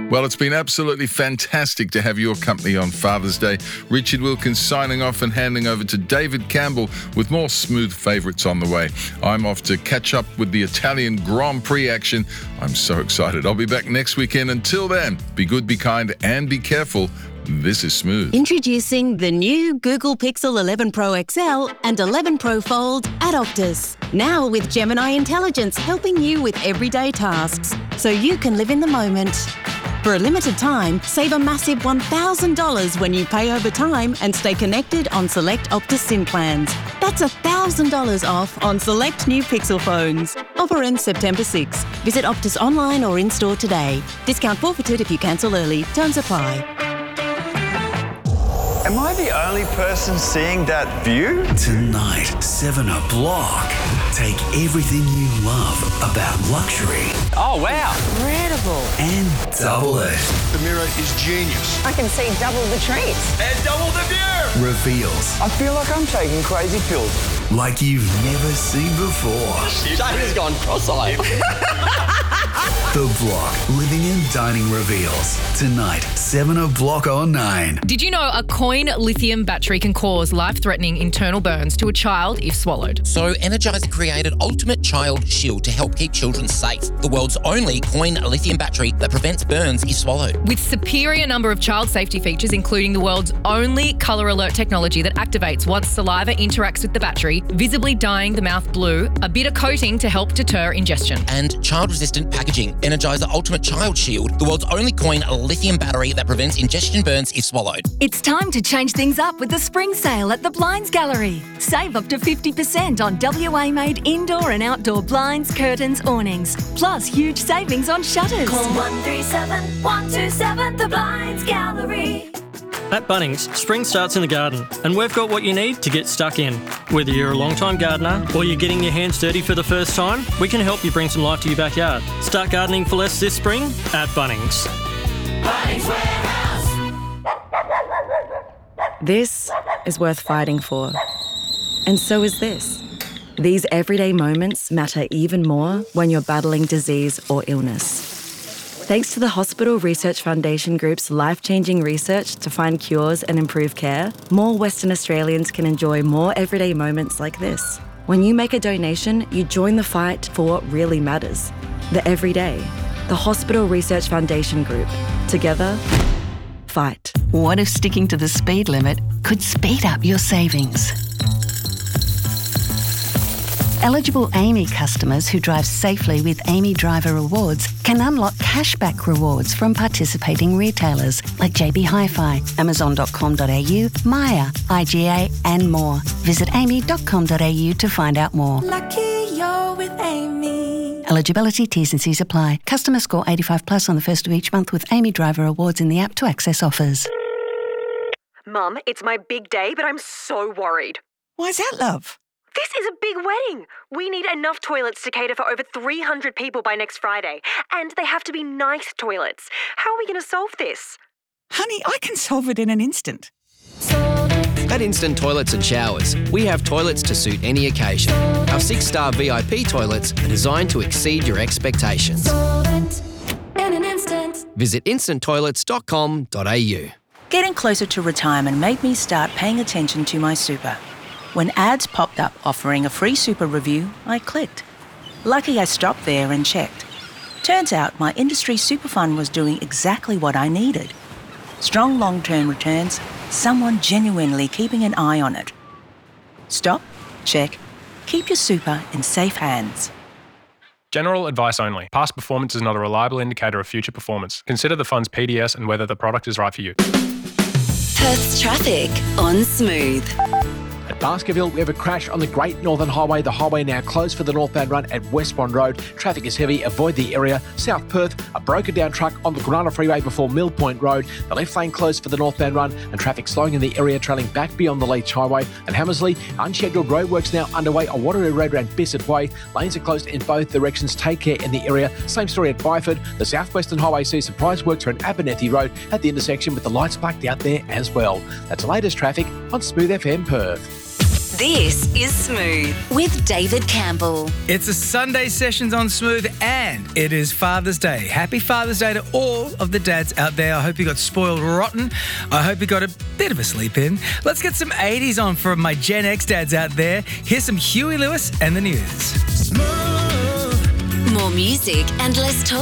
Well, it's been absolutely fantastic to have your company on Father's Day. Richard Wilkins signing off and handing over to David Campbell with more Smooth favourites on the way. I'm off to catch up with the Italian Grand Prix action. I'm so excited. I'll be back next weekend. Until then, be good, be kind, and be careful. This is Smooth. Introducing the new Google Pixel 11 Pro XL and 11 Pro Fold at Optus. Now with Gemini Intelligence helping you with everyday tasks, so you can live in the moment. For a limited time, save a massive $1,000 when you pay over time and stay connected on select Optus SIM plans. That's $1,000 off on select new Pixel phones. Offer ends September 6. Visit Optus online or in-store today. Discount forfeited if you cancel early. Terms apply. Am I the only person seeing that view? Tonight, 7 o'clock. Take everything you love about luxury. Oh, wow. Incredible. And double it. The mirror is genius. I can see double the trees. And double the view. Reveals I feel like I'm taking crazy pills. like you've never seen before. Shane has gone cross-eyed. The Block Living and Dining reveals. Tonight, 7 o'clock on 9. Did you know a coin lithium battery can cause life-threatening internal burns to a child if swallowed? So Energizer created Ultimate Child Shield to help keep children safe. The world's only coin lithium battery that prevents burns if swallowed. With superior number of child safety features, including the world's only colour alert technology that activates once saliva interacts with the battery, visibly dyeing the mouth blue, a bitter coating to help deter ingestion. And child-resistant packaging. Energizer Ultimate Child Shield, the world's only coin lithium battery that prevents ingestion burns if swallowed. It's time to change things up with the spring sale at the Blinds Gallery. Save up to 50% on WA-made indoor and outdoor blinds, curtains, awnings. Plus huge savings on shutters. Call 137 127 The Blinds Gallery. At Bunnings, spring starts in the garden, and we've got what you need to get stuck in. Whether you're a long-time gardener or you're getting your hands dirty for the first time, we can help you bring some life to your backyard. Start gardening for less this spring at Bunnings. Bunnings Warehouse. This is worth fighting for. And so is this. These everyday moments matter even more when you're battling disease or illness. Thanks to the Hospital Research Foundation Group's life-changing research to find cures and improve care, more Western Australians can enjoy more everyday moments like this. When you make a donation, you join the fight for what really matters. The everyday. The Hospital Research Foundation Group. Together, fight. What if sticking to the speed limit could speed up your savings? Eligible AAMI customers who drive safely with AAMI Driver Rewards can unlock cashback rewards from participating retailers like JB Hi-Fi, Amazon.com.au, Maya, IGA and more. Visit aami.com.au to find out more. Lucky you're with Amy. Eligibility, T's and C's apply. Customer score 85 plus on the first of each month with AAMI Driver Rewards in the app to access offers. Mum, it's my big day, but I'm so worried. Why's that, love? This is a big wedding. We need enough toilets to cater for over 300 people by next Friday. And they have to be nice toilets. How are we going to solve this? Honey, I can solve it in an instant. At Instant Toilets and Showers, we have toilets to suit any occasion. Our 6-star VIP toilets are designed to exceed your expectations. In an instant. Visit instanttoilets.com.au. Getting closer to retirement made me start paying attention to my super. When ads popped up offering a free super review, I clicked. Lucky I stopped there and checked. Turns out my industry super fund was doing exactly what I needed. Strong long-term returns, someone genuinely keeping an eye on it. Stop, check, keep your super in safe hands. General advice only. Past performance is not a reliable indicator of future performance. Consider the fund's PDS and whether the product is right for you. Perth's traffic on Smooth. At Baskerville, we have a crash on the Great Northern Highway. The highway now closed for the northbound run at Westbourne Road. Traffic is heavy. Avoid the area. South Perth, a broken down truck on the Granada Freeway before Mill Point Road. The left lane closed for the northbound run and traffic slowing in the area trailing back beyond the Leach Highway. And Hammersley, unscheduled roadworks now underway on Waterloo Road around Bissett Way. Lanes are closed in both directions. Take care in the area. Same story at Byford. The Southwestern Highway sees surprise works are in Abernethy Road at the intersection with the lights blacked out there as well. That's the latest traffic on Smooth FM Perth. This is Smooth with David Campbell. It's a Sunday Sessions on Smooth and it is Father's Day. Happy Father's Day to all of the dads out there. I hope you got spoiled rotten. I hope you got a bit of a sleep in. Let's get some 80s on for my Gen X dads out there. Here's some Huey Lewis and the News. More music and less talk.